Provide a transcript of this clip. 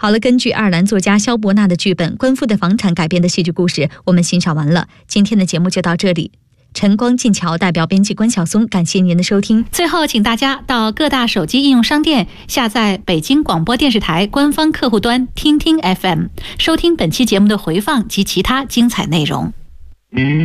好了，根据爱尔兰作家萧伯纳的剧本《官夫的房产》改编的戏剧故事，我们欣赏完了。今天的节目就到这里。晨光进桥代表编辑关晓松，感谢您的收听。 最后，请大家到各大手机应用商店下载北京广播电视台官方客户端听听 FM， 收听本期节目的回放及其他精彩内容。